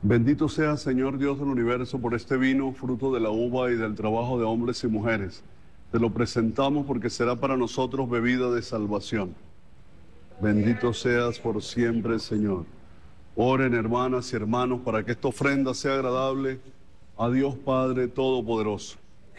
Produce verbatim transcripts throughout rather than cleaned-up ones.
Bendito sea, Señor Dios del universo, por este vino, fruto de la uva y del trabajo de hombres y mujeres. Te lo presentamos porque será para nosotros bebida de salvación. Bendito seas por siempre, Señor. Oren, hermanas y hermanos, para que esta ofrenda sea agradable a Dios Padre Todopoderoso.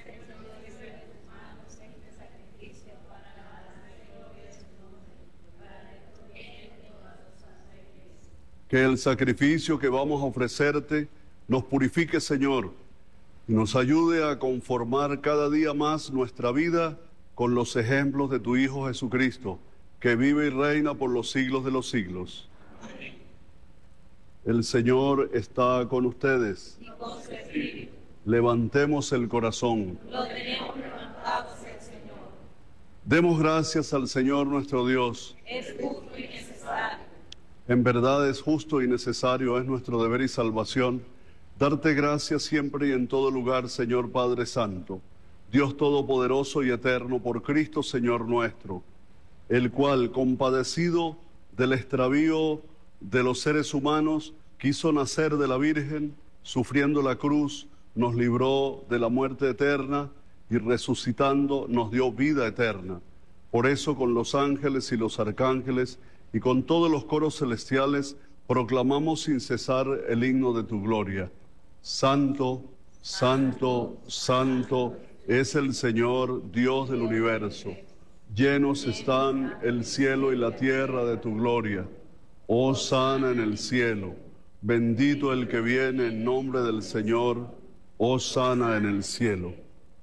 Que el sacrificio que vamos a ofrecerte nos purifique, Señor, y nos ayude a conformar cada día más nuestra vida con los ejemplos de tu Hijo Jesucristo, que vive y reina por los siglos de los siglos. Amén. El Señor está con ustedes. Y con su espíritu. Levantemos el corazón. Lo tenemos levantado hacia el Señor. Demos gracias al Señor nuestro Dios. Es justo y necesario. En verdad es justo y necesario, es nuestro deber y salvación, darte gracias siempre y en todo lugar, Señor Padre Santo, Dios Todopoderoso y Eterno, por Cristo Señor nuestro, el cual, compadecido del extravío de los seres humanos, quiso nacer de la Virgen, sufriendo la cruz, nos libró de la muerte eterna y resucitando nos dio vida eterna. Por eso con los ángeles y los arcángeles y con todos los coros celestiales proclamamos sin cesar el himno de tu gloria. Santo, santo, santo es el Señor, Dios del universo. Llenos están el cielo y la tierra de tu gloria. Hosana en el cielo. Bendito el que viene en nombre del Señor. Hosana en el cielo.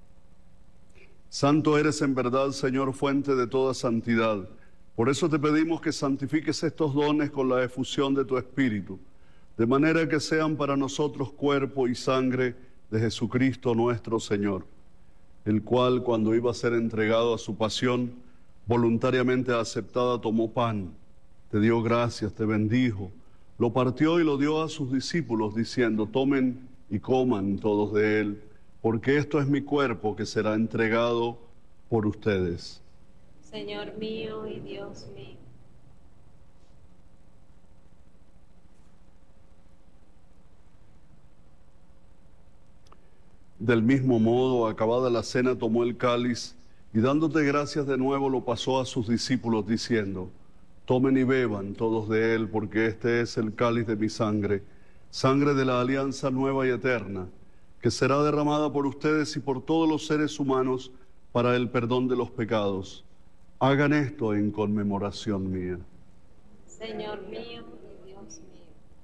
Santo eres en verdad, Señor, fuente de toda santidad. Por eso te pedimos que santifiques estos dones con la efusión de tu Espíritu, de manera que sean para nosotros cuerpo y sangre de Jesucristo nuestro Señor, el cual, cuando iba a ser entregado a su pasión, voluntariamente aceptada, tomó pan, te dio gracias, te bendijo, lo partió y lo dio a sus discípulos, diciendo: tomen y coman todos de él, porque esto es mi cuerpo que será entregado por ustedes. Señor mío y Dios mío. Del mismo modo, acabada la cena, tomó el cáliz y dándote gracias de nuevo lo pasó a sus discípulos diciendo: tomen y beban todos de él, porque este es el cáliz de mi sangre, sangre de la alianza nueva y eterna, que será derramada por ustedes y por todos los seres humanos para el perdón de los pecados. Hagan esto en conmemoración mía. Señor mío y Dios mío.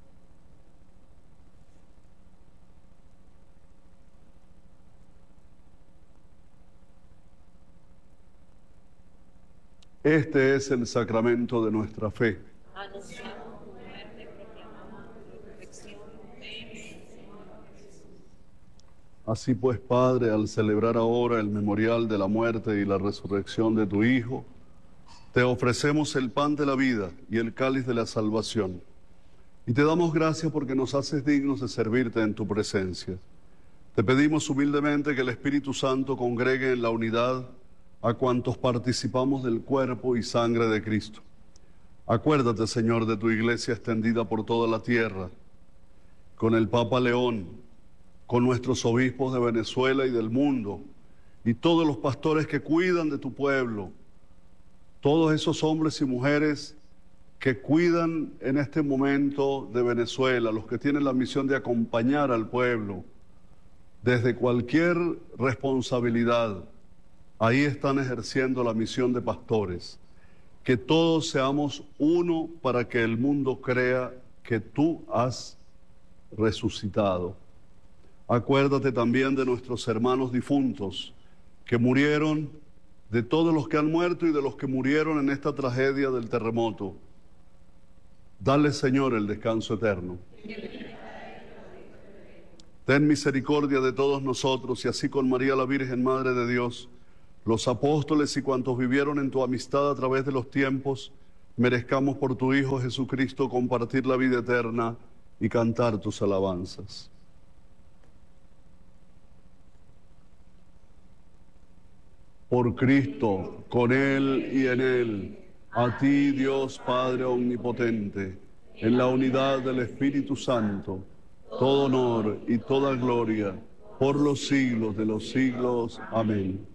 Este es el sacramento de nuestra fe. Anunciamos tu muerte, proclamamos tu resurrección. Ven, Señor Jesús. Así pues, Padre, al celebrar ahora el memorial de la muerte y la resurrección de tu Hijo, te ofrecemos el pan de la vida y el cáliz de la salvación. Y te damos gracias porque nos haces dignos de servirte en tu presencia. Te pedimos humildemente que el Espíritu Santo congregue en la unidad a cuantos participamos del cuerpo y sangre de Cristo. Acuérdate, Señor, de tu iglesia extendida por toda la tierra, con el Papa León, con nuestros obispos de Venezuela y del mundo, y todos los pastores que cuidan de tu pueblo, todos esos hombres y mujeres que cuidan en este momento de Venezuela, los que tienen la misión de acompañar al pueblo desde cualquier responsabilidad. Ahí están ejerciendo la misión de pastores. Que todos seamos uno para que el mundo crea que tú has resucitado. Acuérdate también de nuestros hermanos difuntos que murieron, de todos los que han muerto y de los que murieron en esta tragedia del terremoto. Dale, Señor, el descanso eterno. Ten misericordia de todos nosotros y así con María la Virgen, Madre de Dios, los apóstoles y cuantos vivieron en tu amistad a través de los tiempos, merezcamos por tu Hijo Jesucristo compartir la vida eterna y cantar tus alabanzas. Por Cristo, con Él y en Él, a ti, Dios Padre Omnipotente, en la unidad del Espíritu Santo, todo honor y toda gloria por los siglos de los siglos. Amén.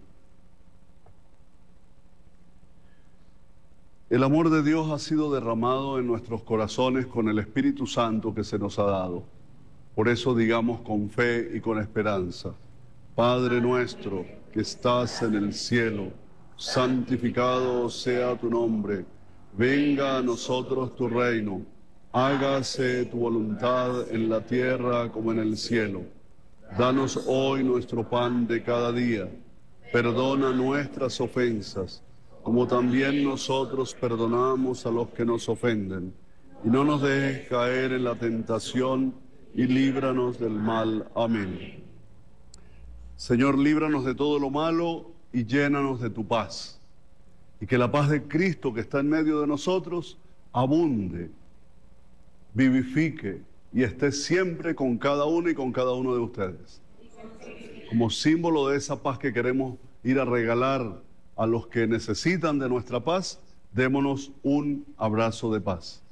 El amor de Dios ha sido derramado en nuestros corazones con el Espíritu Santo que se nos ha dado. Por eso digamos con fe y con esperanza: Padre nuestro que estás en el cielo, santificado sea tu nombre. Venga a nosotros tu reino. Hágase tu voluntad en la tierra como en el cielo. Danos hoy nuestro pan de cada día. Perdona nuestras ofensas, como también nosotros perdonamos a los que nos ofenden. Y no nos dejes caer en la tentación, y líbranos del mal. Amén. Señor, líbranos de todo lo malo y llénanos de tu paz. Y que la paz de Cristo que está en medio de nosotros abunde, vivifique y esté siempre con cada uno y con cada uno de ustedes. Como símbolo de esa paz que queremos ir a regalar a los que necesitan de nuestra paz, démonos un abrazo de paz.